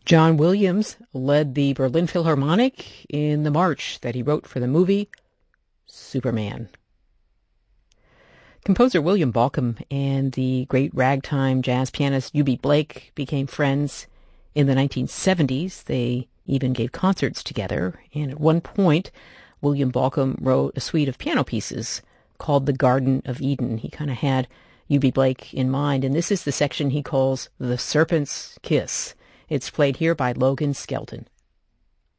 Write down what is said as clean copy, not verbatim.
John Williams led the Berlin Philharmonic in the march that he wrote for the movie Superman. Composer William Bolcom and the great ragtime jazz pianist Eubie Blake became friends in the 1970s. They even gave concerts together, and at one point, William Bolcom wrote a suite of piano pieces called The Garden of Eden. He kind of had Eubie Blake in mind, and this is the section he calls The Serpent's Kiss. It's played here by Logan Skelton.